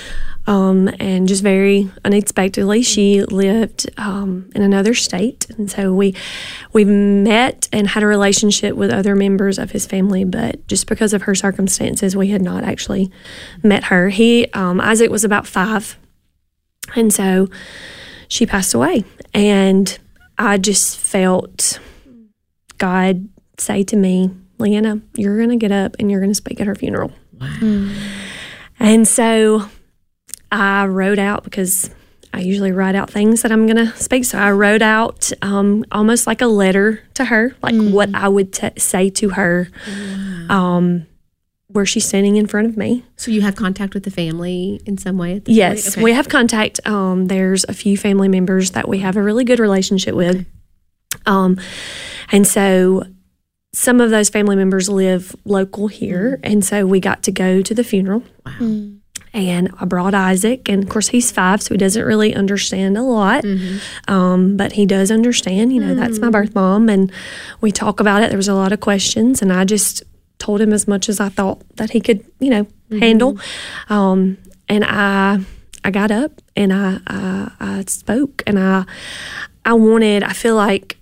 Um, and just very unexpectedly, she lived um, in another state. And so we we met and had a relationship with other members of his family, but just because of her circumstances, we had not actually met her. He um, Isaac was about five, and so she passed away, and I just felt God say to me, Leanna, you're going to get up and you're going to speak at her funeral. Wow. Mm. And so I wrote out, because I usually write out things that I'm going to speak. So I wrote out um, almost like a letter to her, like mm. what I would t- say to her. Wow. Um, where she's standing in front of me. So you have contact with the family in some way at this Yes, point? Okay. We have contact. Um, there's a few family members that we have a really good relationship with. Um, and so some of those family members live local here. Mm. And so we got to go to the funeral. Wow. Mm. And I brought Isaac, and of course he's five, so he doesn't really understand a lot. Mm-hmm. Um, but he does understand, you know, mm. that's my birth mom. And we talk about it. There was a lot of questions, and I just told him as much as I thought that he could, you know, mm-hmm. handle. Um, and I I got up and I, I I spoke, and I I wanted, I feel like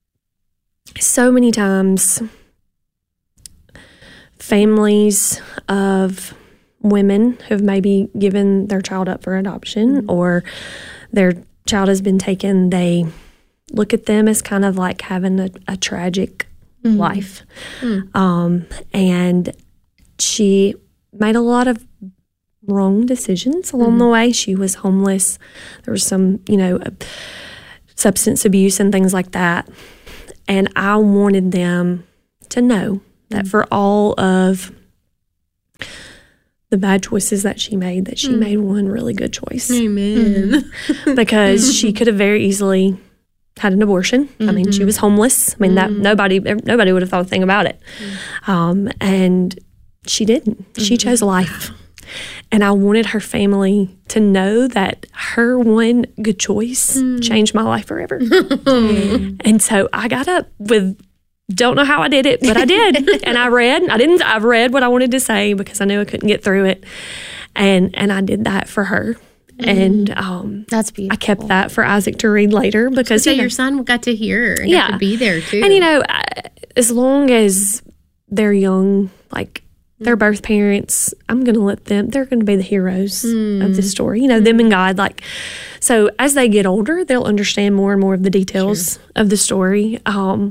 so many times families of women who've maybe given their child up for adoption mm-hmm. or their child has been taken, they look at them as kind of like having a, a tragic mm-hmm. life. Mm. Um, and she made a lot of wrong decisions along mm-hmm. the way. She was homeless. There was some, you know, substance abuse and things like that. And I wanted them to know that mm-hmm. for all of the bad choices that she made, that she mm. made one really good choice. Amen. Mm. Because she could have very easily had an abortion. Mm-hmm. I mean, she was homeless. I mean, mm. that nobody nobody would have thought a thing about it. Mm. Um, and she didn't. Mm-hmm. She chose life. And I wanted her family to know that her one good choice mm. changed my life forever. mm. And so I got up with, don't know how I did it, but I did. And I read, I didn't, I read what I wanted to say because I knew I couldn't get through it. And and I did that for her. Mm. And um, that's beautiful. I kept that for Isaac to read later because so you know, your son got to hear and yeah. got to be there too. And you know, as long as they're young, like their birth parents, I'm going to let them, they're going to be the heroes mm. of the story, you know, mm. them and God. Like, so as they get older, they'll understand more and more of the details sure. of the story. Um,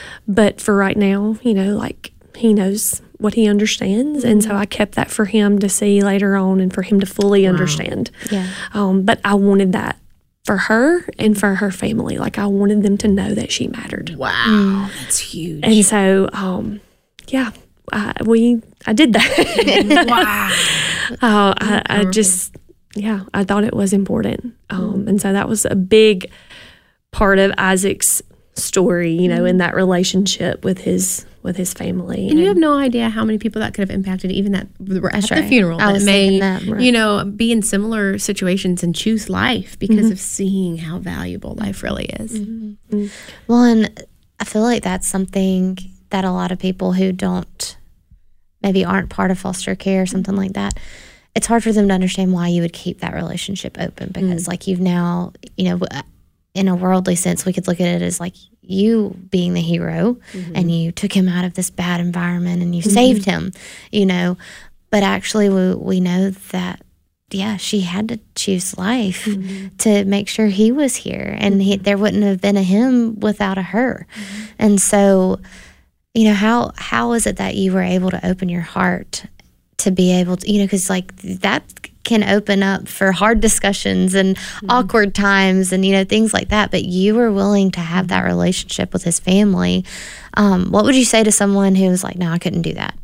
but for right now, you know, like he knows what he understands. Mm. And so I kept that for him to see later on and for him to fully wow. understand. Yeah. Um, but I wanted that for her and for her family. Like I wanted them to know that she mattered. Wow. Mm. That's huge. And so, um, yeah. Uh, we, I did that. wow. Uh, I, I just, yeah, I thought it was important. Um, and so that was a big part of Isaac's story, you know, in that relationship with his, with his family. And, and you have no idea how many people that could have impacted, even that at the right. funeral I that was may, that, right. you know, be in similar situations and choose life because mm-hmm. of seeing how valuable life really is. Mm-hmm. Mm-hmm. Well, and I feel like that's something that a lot of people who don't, maybe aren't part of foster care or something like that, it's hard for them to understand why you would keep that relationship open because, mm. like, you've now, you know, in a worldly sense, we could look at it as like you being the hero mm-hmm. and you took him out of this bad environment and you mm-hmm. saved him, you know, but actually we, we know that, yeah, she had to choose life mm-hmm. to make sure he was here and mm-hmm. he, there wouldn't have been a him without a her. Mm-hmm. And so, you know, how how is it that you were able to open your heart to be able to, you know, because like that can open up for hard discussions and mm-hmm. awkward times and, you know, things like that. But you were willing to have that relationship with his family. Um, what would you say to someone who was like, no, I couldn't do that?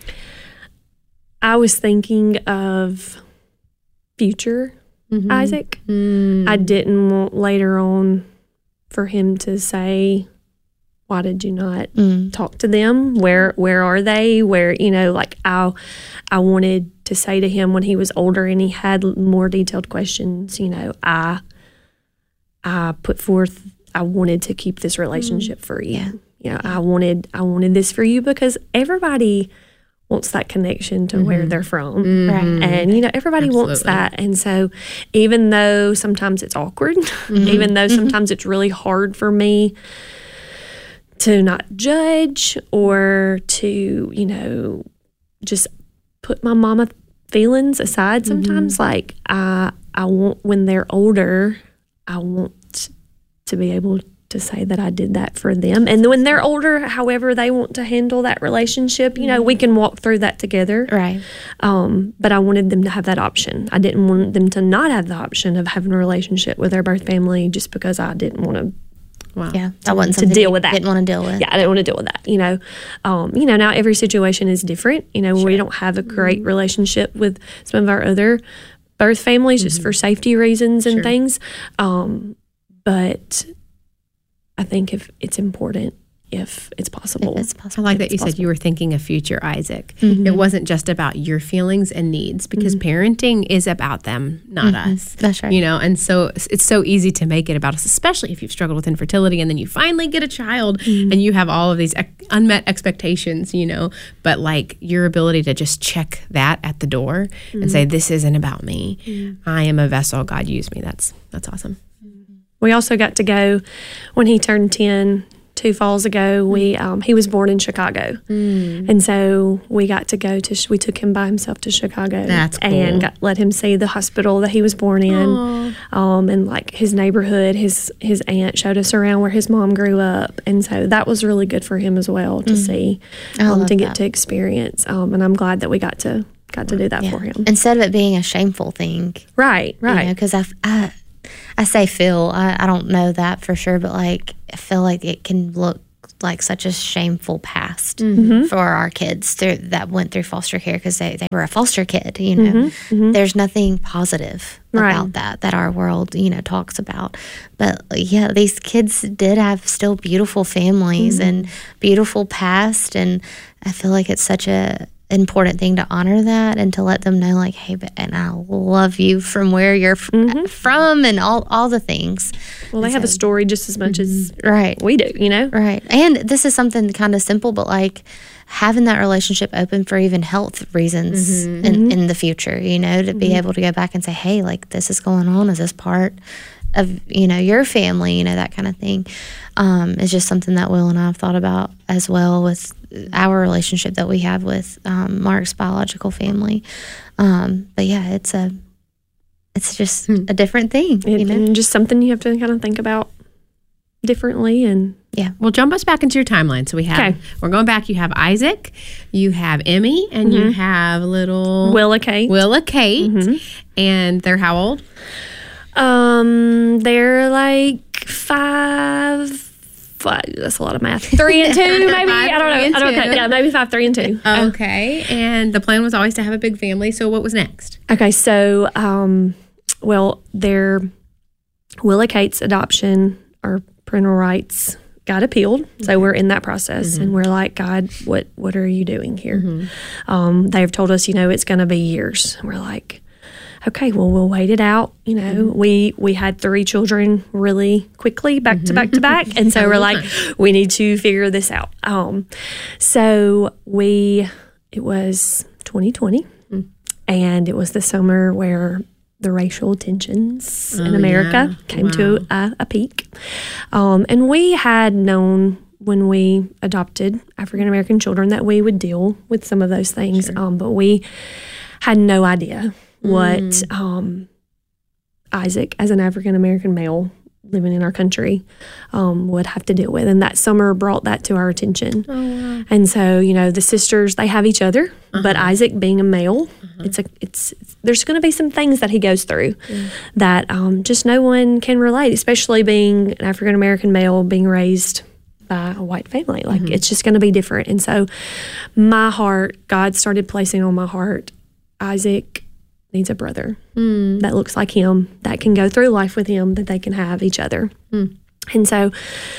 I was thinking of future mm-hmm. Isaac. Mm. I didn't want later on for him to say, why did you not mm. talk to them? Where where are they? Where, you know, like I, I wanted to say to him when he was older and he had more detailed questions, you know, I I put forth, I wanted to keep this relationship mm. for you. Yeah. You know, I wanted I wanted this for you because everybody wants that connection to mm-hmm. where they're from. Mm-hmm. Right. And, you know, everybody Absolutely. wants that. And so even though sometimes it's awkward, mm-hmm. even though sometimes mm-hmm. it's really hard for me to not judge or to, you know, just put my mama feelings aside sometimes. Mm-hmm. Like, I, I want, when they're older, I want to be able to say that I did that for them. And when they're older, however they want to handle that relationship, you know, we can walk through that together. Right. Um, but I wanted them to have that option. I didn't want them to not have the option of having a relationship with their birth family just because I didn't want to Wow. Yeah, that wasn't to deal with that. Didn't want to deal with. Yeah, I didn't want to deal with that. You know, um, you know. Now every situation is different. You know, sure. we don't have a great relationship with some of our other birth families, mm-hmm. just for safety reasons and sure. things. Um, but I think if it's important, if it's possible, if it's possible. I like that you possible. said you were thinking of future Isaac. Mm-hmm. It wasn't just about your feelings and needs because mm-hmm. parenting is about them, not mm-hmm. us. That's right. You know, and so it's so easy to make it about us, especially if you've struggled with infertility and then you finally get a child mm-hmm. and you have all of these ex- unmet expectations, you know, but like your ability to just check that at the door mm-hmm. and say, this isn't about me. Mm-hmm. I am a vessel. God used me. That's, that's awesome. We also got to go when he turned ten two falls ago, we um, he was born in Chicago, Mm. and so we got to go to. We took him by himself to Chicago, That's cool. and got, let him see the hospital that he was born in, um, and like his neighborhood. His his aunt showed us around where his mom grew up, and so that was really good for him as well to Mm. see, I um, love to get that. to experience. Um, and I'm glad that we got to got to do that Yeah. for him. Instead of it being a shameful thing. Right, right. Because I, I, I say feel, I, I don't know that for sure, but like, I feel like it can look like such a shameful past Mhm. for our kids through, that went through foster care because they, they were a foster kid, you know. Mhm, mhm. There's nothing positive Right. about that, that our world, you know, talks about. But yeah, these kids did have still beautiful families Mhm. and beautiful past. And I feel like it's such a important thing to honor that and to let them know like, hey, but, and I love you from where you're f- from and all, all the things. Well, they And have a so- story just as much as right we do, you know? Right. And this is something kind of simple, but like having that relationship open for even health reasons Mhm. in, Mhm. in the future, you know, to be Mhm. able to go back and say, hey, like this is going on. Is this part of, you know, your family, you know, that kind of thing. Um, is just something that Will and I have thought about as well with our relationship that we have with um, Mark's biological family. Um, but yeah, it's a, it's just a different thing, you And, know? and just something you have to kind of think about differently. And yeah. Well, jump us back into your timeline. So we have, Okay. we're going back. You have Isaac, you have Emmy, and you Mhm. have little Willa Kate. Willa Kate. Mhm. And they're how old? Um, they're like five. Five, that's a lot of math. Three and two, maybe. Five, I don't know. three, and I don't know. two. Yeah, maybe five, three, and two. Okay. And the plan was always to have a big family. So what was next? Okay, so um, well, their Willa Kate's adoption or parental rights got appealed, so we're in that process, Mhm. and we're like, God, what what are you doing here? Mhm. Um, they've told us, you know, it's going to be years. And we're like, okay, well, we'll wait it out. You know, Mhm. we we had three children really quickly, back to back to back, and so Oh, we're yeah. like, we need to figure this out. Um, so we it was twenty twenty, Mm. and it was the summer where the racial tensions in Oh, America yeah. came to a, a peak. Um, and we had known when we adopted African American children that we would deal with some of those things, um, but we had no idea what Mm. um, Isaac, as an African American male living in our country, um, would have to deal with. And that summer brought that to our attention. Oh, wow. And so, you know, the sisters, they have each other, but Uh-huh. Isaac being a male, it's a, it's, there's going to be some things that he goes through that um, just no one can relate, especially being an African American male being raised by a white family. Like, Mhm. it's just going to be different. And so, my heart, God started placing on my heart, Isaac needs a brother Mm. that looks like him, that can go through life with him, that they can have each other. Mm. And so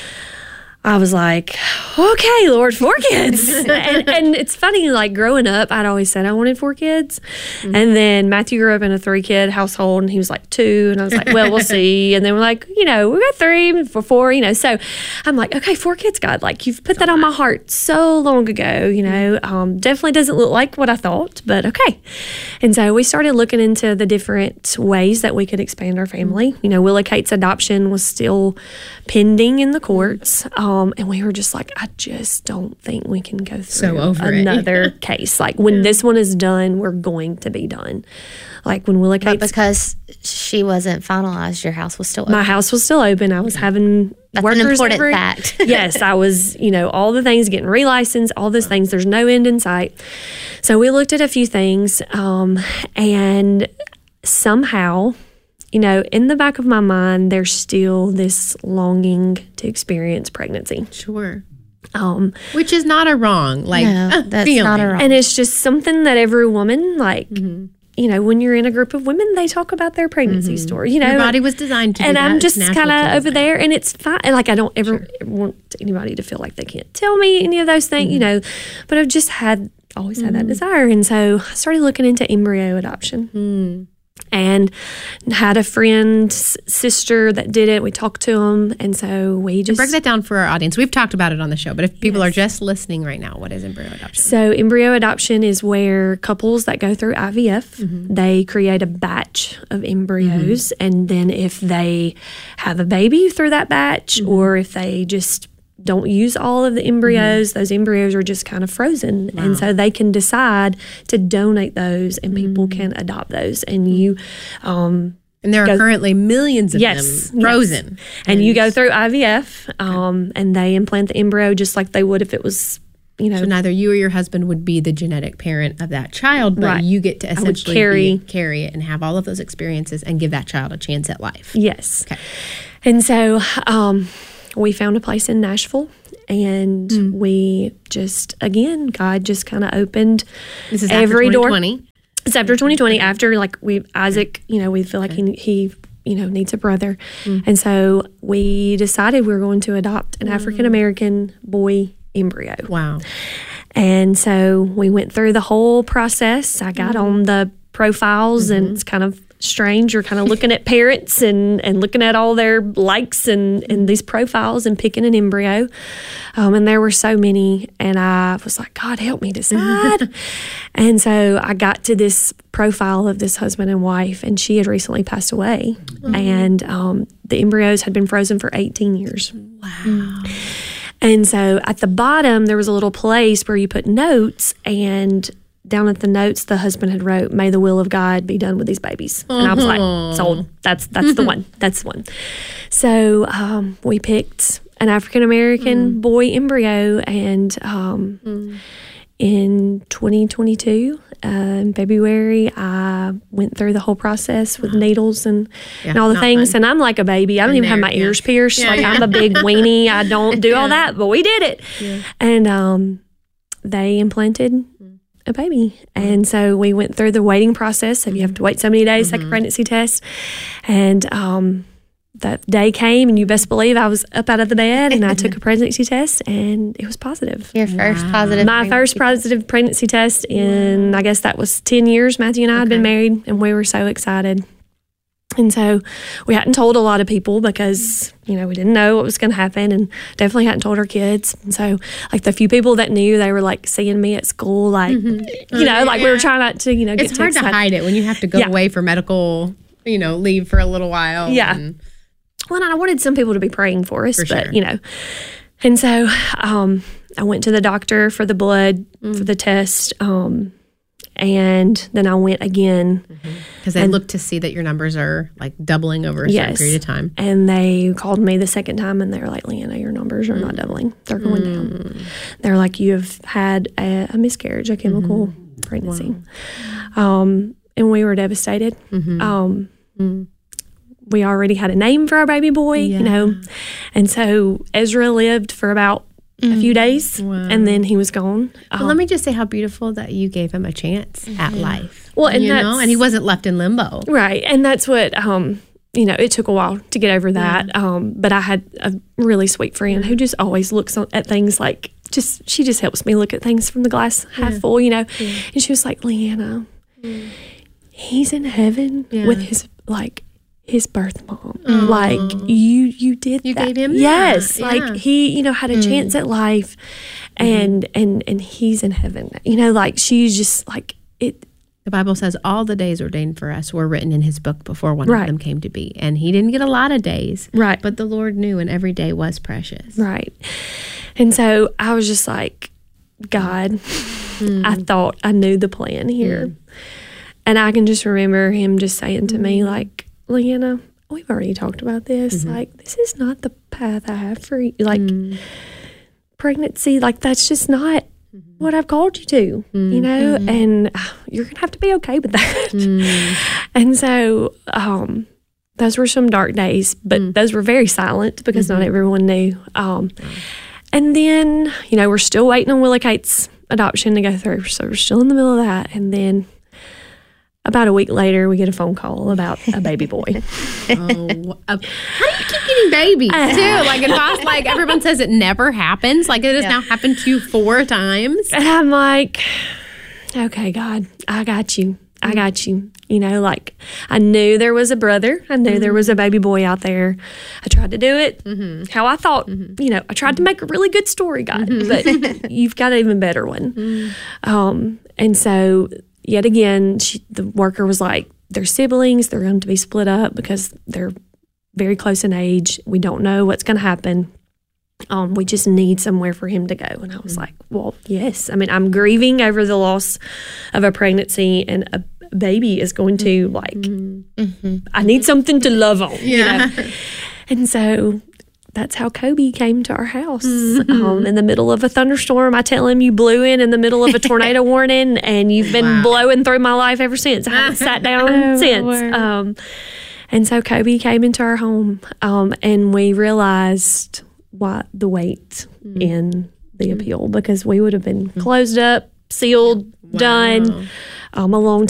I was like, okay, Lord, four kids. and, and it's funny, like growing up, I'd always said I wanted four kids. Mm-hmm. And then Matthew grew up in a three kid household and he was like two. And I was like, well, we'll see. And then we're like, you know, we got three for four, you know. So I'm like, okay, four kids, God. Like, you've put that on my heart so long ago, you know. Um, definitely doesn't look like what I thought, but okay. And so we started looking into the different ways that we could expand our family. You know, Willa Kate's adoption was still pending in the courts. Um, and we were just like, I just don't think we can go through So over it. another case. Like, when this one is done, we're going to be done. Like, when Willa But Kate's, because she wasn't finalized, your house was still open. my house was still open. I was having That's workers an important every- fact. Yes, I was, you know, all the things, getting relicensed, all those things. There's no end in sight. So we looked at a few things, um, and somehow, you know, in the back of my mind, there's still this longing to experience pregnancy. Sure. Um, Which is not a wrong, like, No, that's feeling. not a wrong. and it's just something that every woman, like, you know, when you're in a group of women, they talk about their pregnancy story. You know, Your body was designed to do and that. I'm It's just natural kind to of do over that. there, and it's fine. Like, I don't ever want anybody to feel like they can't tell me any of those things, you know. But I've just had always had that desire, and so I started looking into embryo adoption. And had a friend's sister that did it. We talked to them, and so we And just break that down for our audience. We've talked about it on the show, but if people are just listening right now, what is embryo adoption? So embryo adoption is where couples that go through I V F, Mm-hmm. they create a batch of embryos, and then if they have a baby through that batch, Mm-hmm. or if they just don't use all of the embryos. Mm-hmm. Those embryos are just kind of frozen. Wow. And so they can decide to donate those, and mm-hmm. people can adopt those. And you, um, and there are go, currently millions of yes, them frozen. Yes. And you go through I V F, um, okay. and they implant the embryo just like they would if it was, you know. So neither you or your husband would be the genetic parent of that child, but right. you get to essentially carry, be, carry it and have all of those experiences and give that child a chance at life. Yes. Okay. And so um, we found a place in Nashville, and mm. we just, again, God just kind of opened this is every after door. twenty twenty. It's after twenty twenty, after like we, Isaac, you know, we feel like he, he, you know, needs a brother. Mm. And so we decided we were going to adopt an mm. African-American boy embryo. Wow. And so we went through the whole process. I got mm. on the profiles, mm-hmm. and it's kind of strange. You're kind of looking at parents and, and looking at all their likes and, and these profiles and picking an embryo. Um, and there were so many, and I was like, God, help me decide. And so I got to this profile of this husband and wife, and she had recently passed away. Mm-hmm. And um, the embryos had been frozen for eighteen years. Wow. And so at the bottom, there was a little place where you put notes, and down at the notes, the husband had wrote, "May the will of God be done with these babies." Uh-huh. And I was like, sold. That's that's the one. That's the one. So um, we picked an African-American mm. boy embryo, and um, mm. in twenty twenty-two, uh, in February, I went through the whole process with needles and, yeah, and all the things. Fun. And I'm like a baby. I don't even there, have my yeah. ears pierced. Yeah, like yeah. I'm a big weenie. I don't do yeah. all that, but we did it. Yeah. And um, they implanted a baby. And so we went through the waiting process. So you have to wait so many days, mm-hmm. take a pregnancy test. And um, that day came, and you best believe I was up out of the bed, and I took a pregnancy test, and it was positive. Your first wow. positive My first positive pregnancy test in, wow. I guess that was ten years. Matthew and I okay. had been married, and we were so excited. And so we hadn't told a lot of people because, you know, we didn't know what was going to happen, and definitely hadn't told our kids. And so, like, the few people that knew, they were, like, seeing me at school, like, mm-hmm. you know, yeah. like we were trying not to, you know, get It's hard to hide it when you have to go yeah. away for medical, you know, leave for a little while. Yeah. And, well, and I wanted some people to be praying for us, for but, sure. you know. And so um, I went to the doctor for the blood, mm. for the test, um, and then I went again. Because mm-hmm. they look to see that your numbers are like doubling over a yes. certain period of time. And they called me the second time, and they were like, "Leanna, your numbers are mm. not doubling. They're going mm. down." They're like, "You have had a, a miscarriage, a chemical mm-hmm. pregnancy." Wow. Um, and we were devastated. Mm-hmm. Um, mm. We already had a name for our baby boy, yeah. you know. And so Ezra lived for about a few days, wow. and then he was gone. Well, um, let me just say how beautiful that you gave him a chance mm-hmm. at life. Well, and you that's, know, and he wasn't left in limbo, right? And that's what um, you know. It took a while to get over that, yeah. um, but I had a really sweet friend who just always looks at things like just. She just helps me look at things from the glass half yeah. full, you know. Yeah. And she was like, "Leanna, mm. he's in heaven yeah. with his like." his birth mom. Mm. Like you you did you that. gave him yes that. Like yeah. he you know had a mm. chance at life, and mm-hmm. and and he's in heaven, you know. Like she's just like it. The Bible says all the days ordained for us were written in his book before one right. of them came to be, and he didn't get a lot of days, right? But the Lord knew, and every day was precious, right? And so I was just like, God, mm. I thought I knew the plan here, mm. and I can just remember him just saying to mm. me like, "Leanna, we've already talked about this. Mm-hmm. Like, this is not the path I have for you. Like, mm. pregnancy, like, that's just not mm-hmm. what I've called you to, mm-hmm. you know? And uh, you're going to have to be okay with that." Mm. And so, um, those were some dark days, but mm. those were very silent because mm-hmm. not everyone knew. Um, and then, you know, we're still waiting on Willa Kate's adoption to go through. So we're still in the middle of that. And then, about a week later, we get a phone call about a baby boy. oh, uh, how do you keep getting babies too? Like, it like everyone says it never happens. Like it has yeah. now happened to you four times. And I'm like, okay, God, I got you. I got you. You know, like I knew there was a brother. I knew mm-hmm. there was a baby boy out there. I tried to do it mm-hmm. how I thought. Mm-hmm. You know, I tried to make a really good story, God, mm-hmm. but you've got an even better one. Mm-hmm. Um, and so. Yet again, she, the worker was like, they're siblings. They're going to be split up because they're very close in age. We don't know what's going to happen. Um, we just need somewhere for him to go. And I was like, well, yes. I mean, I'm grieving over the loss of a pregnancy, and a baby is going to, like, mm-hmm. I need something to love on. Yeah. You know? And so that's how Kobe came to our house. Mm-hmm. Um, in the middle of a thunderstorm, I tell him, you blew in in the middle of a tornado warning, and you've been wow. blowing through my life ever since. I haven't sat down oh, since. Um, and so Kobe came into our home, um, and we realized what the weight mm. in the appeal, because we would have been closed up, sealed, wow. done um, a long